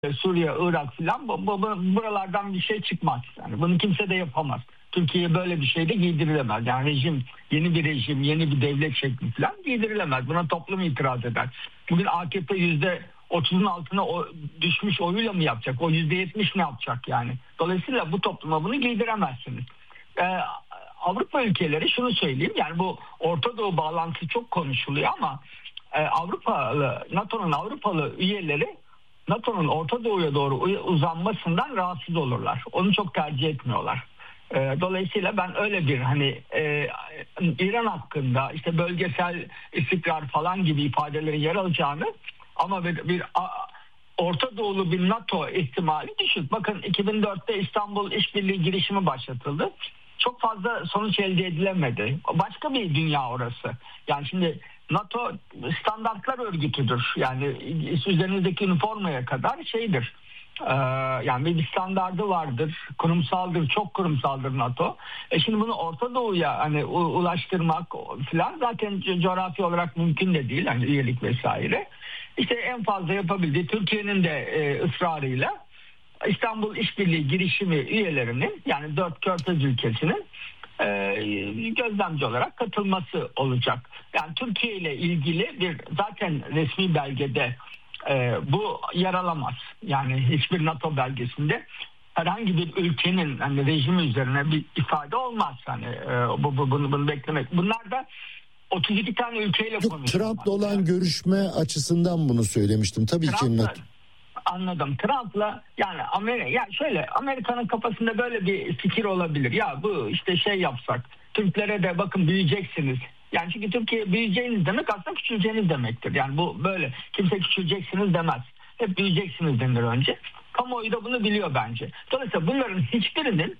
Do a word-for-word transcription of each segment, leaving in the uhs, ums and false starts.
Suriye, Irak filan bu, bu, bu, buralardan bir şey çıkmaz. Yani bunu kimse de yapamaz. Türkiye'ye böyle bir şey de giydirilemez. Yani rejim, yeni bir rejim, yeni bir devlet şekli falan giydirilemez. Buna toplum itiraz eder. Bugün A K P yüzde otuzun altına o, düşmüş oyuyla mı yapacak? O yüzde yetmiş ne yapacak yani? Dolayısıyla bu topluma bunu giydiremezsiniz. Ee, Avrupa ülkeleri şunu söyleyeyim. Yani bu Orta Doğu bağlantısı çok konuşuluyor ama e, Avrupalı, NATO'nun Avrupalı üyeleri NATO'nun Orta Doğu'ya doğru uzanmasından rahatsız olurlar. Onu çok tercih etmiyorlar. Dolayısıyla ben öyle bir hani e, İran hakkında işte bölgesel istikrar falan gibi ifadelerin yer alacağını ama bir, bir a, Orta Doğulu bir NATO ihtimali düşük. Bakın iki bin dörtte İstanbul İşbirliği girişimi başlatıldı. Çok fazla sonuç elde edilemedi. Başka bir dünya orası. Yani şimdi NATO standartlar örgütüdür. Yani üzerinizdeki üniformaya kadar şeydir. Ee, yani bir standardı vardır. Kurumsaldır, çok kurumsaldır NATO. E şimdi bunu Orta Doğu'ya hani ulaştırmak falan zaten coğrafi olarak mümkün de değil. Hani üyelik vesaire. İşte en fazla yapabildiği Türkiye'nin de e, ısrarıyla İstanbul İşbirliği girişimi üyelerinin yani dört Körfez ülkesinin e, gözlemci olarak katılması olacak. Yani Türkiye ile ilgili bir zaten resmi belgede e, bu yer alamaz. Yani hiçbir NATO belgesinde herhangi bir ülkenin hani rejimi üzerine bir ifade olmaz. Hani e, bu, bu bunu, bunu beklemek. Bunlar da otuz iki tane ülkeyle konuşuyorlar. Trump'la olan yani görüşme açısından bunu söylemiştim. Tabii Trump'la, ki anladım. Trump'la yani Amerika ya şöyle Amerika'nın kafasında böyle bir fikir olabilir. Ya bu işte şey yapsak Türklere de bakın büyüyeceksiniz. Yani çünkü Türkiye büyüyeceğiniz demek aslında küçüleceğiniz demektir. Yani bu böyle kimse küçüleceksiniz demez. Hep büyüyeceksiniz denir önce. Kamuoyu da bunu biliyor bence. Dolayısıyla bunların hiçbirinin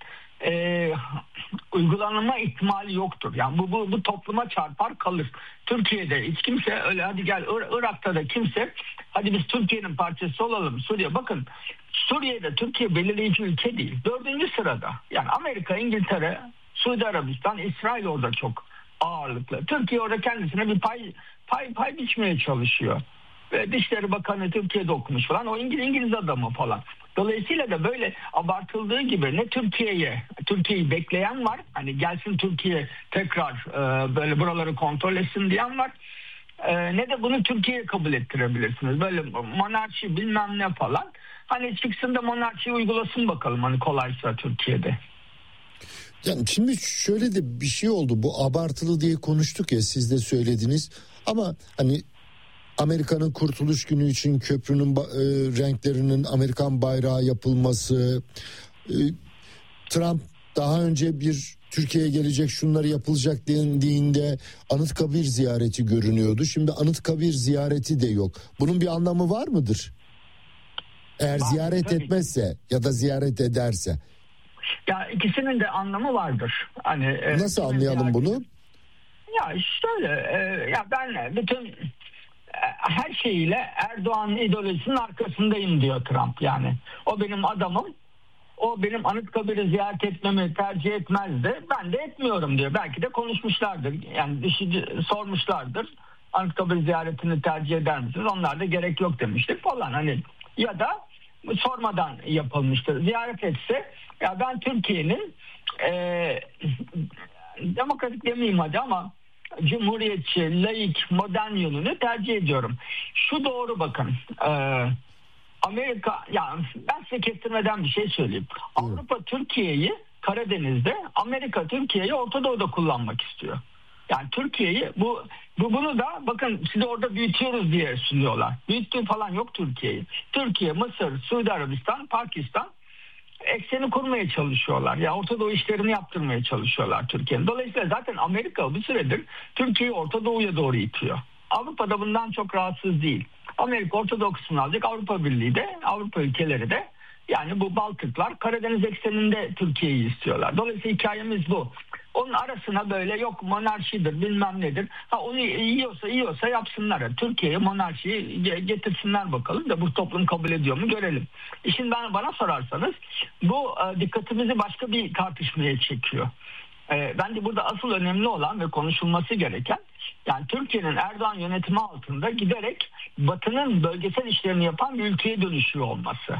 e, uygulanma ihtimali yoktur. Yani bu, bu, bu topluma çarpar kalır. Türkiye'de hiç kimse öyle hadi gel Ir- Irak'ta da kimse hadi biz Türkiye'nin parçası olalım. Suriye bakın Suriye'de Türkiye belirleyici ülke değil. Dördüncü sırada. Yani Amerika, İngiltere, Suudi Arabistan, İsrail orada çok ağırlıklı. Türkiye orada kendisine bir pay pay pay biçmeye çalışıyor. Ve Dışişleri Bakanı Türkiye'de okumuş falan. O İngiliz, İngiliz adamı falan. Dolayısıyla da böyle abartıldığı gibi ne Türkiye'ye, Türkiye'yi bekleyen var. Hani gelsin Türkiye tekrar e, böyle buraları kontrol etsin diyen var. E, ne de bunu Türkiye'ye kabul ettirebilirsiniz. Böyle monarşi bilmem ne falan. Hani çıksın da monarşiyi uygulasın bakalım hani kolaysa Türkiye'de. Yani şimdi şöyle de bir şey oldu. Bu abartılı diye konuştuk ya, siz de söylediniz. Ama hani Amerika'nın kurtuluş günü için köprünün e, renklerinin Amerikan bayrağı yapılması, e, Trump daha önce bir Türkiye'ye gelecek şunları yapılacak dendiğinde Anıtkabir ziyareti görünüyordu. Şimdi Anıtkabir ziyareti de yok. Bunun bir anlamı var mıdır? Eğer var, ziyaret tabii. etmezse ya da ziyaret ederse. Ya ikisinin de anlamı vardır. Hani nasıl anlayalım bunu? Ya şöyle e, ya ben bütün her şeyiyle Erdoğan'ın ideolojisinin arkasındayım diyor Trump yani. O benim adamım. O benim Anıtkabir'i ziyaret etmemi tercih etmezdi. Ben de etmiyorum diyor. Belki de konuşmuşlardır. Yani düşü, sormuşlardır. Anıtkabir ziyaretini tercih eder misiniz? Onlar da gerek yok demiştir falan. Hani ya da sormadan yapılmıştır. Ziyaret etse ya ben Türkiye'nin e, demokratik demeyeyim hadi ama cumhuriyetçi, laik, modern yönünü tercih ediyorum. Şu doğru bakın. E, Amerika, yani ben size kestirmeden bir şey söyleyeyim. Hı. Avrupa Türkiye'yi Karadeniz'de, Amerika Türkiye'yi Orta Doğu'da kullanmak istiyor. Yani Türkiye'yi bu, bu bunu da bakın size orada büyütüyoruz diye sunuyorlar. Büyüttüğü falan yok Türkiye'yi. Türkiye, Mısır, Suudi Arabistan, Pakistan ekseni kurmaya çalışıyorlar. Ya Orta Doğu işlerini yaptırmaya çalışıyorlar Türkiye'nin. Dolayısıyla zaten Amerika bir süredir Türkiye'yi Orta Doğu'ya doğru itiyor. Avrupa'da bundan çok rahatsız değil. Amerika Orta Doğu kısmını alacak. Avrupa Birliği de, Avrupa ülkeleri de yani bu Baltıklar Karadeniz ekseninde Türkiye'yi istiyorlar. Dolayısıyla hikayemiz bu. Onun arasına böyle yok monarşidir bilmem nedir. Ha onu yiyorsa yiyorsa yapsınlar. Türkiye'ye monarşiyi getirsinler bakalım da bu toplum kabul ediyor mu görelim. İşin ben bana sorarsanız bu dikkatimizi başka bir tartışmaya çekiyor. e, bence burada asıl önemli olan ve konuşulması gereken, yani Türkiye'nin Erdoğan yönetimi altında giderek Batı'nın bölgesel işlerini yapan bir ülkeye dönüşüyor olması.